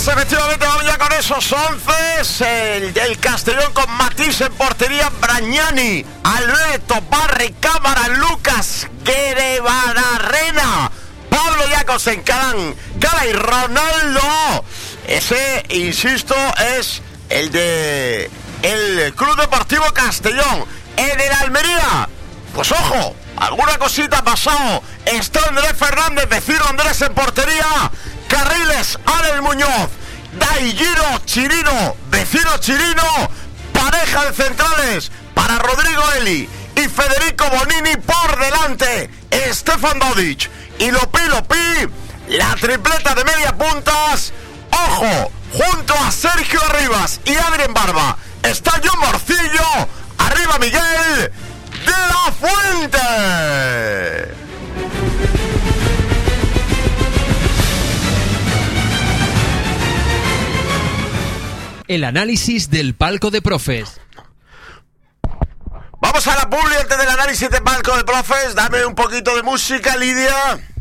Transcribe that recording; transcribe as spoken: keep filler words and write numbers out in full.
Pues efectivamente vamos ya con esos once. El del Castellón con Matisse en portería, Bragnani, Alberto, Barri, Cámara, Lucas, Guerebararena, Pablo Yacos en Calán, Cala y Ronaldo. Ese, insisto, es el de el Club Deportivo Castellón. En el Almería, pues ojo, alguna cosita ha pasado. Está Andrés Fernández, vecino Andrés en portería. Carriles, Alex Muñoz, Daigiro Chirino, vecino Chirino. Pareja de centrales para Rodrigo Eli y Federico Bonini. Por delante, Stefan Dodic y Lopi Lopi. La tripleta de media puntas. Ojo, junto a Sergio Arribas y Adrien Barba está John Morcillo. Arriba Miguel de la Fuente. El análisis del palco de profes. Vamos a la publi antes del análisis del palco de profes. Dame un poquito de música, Lidia.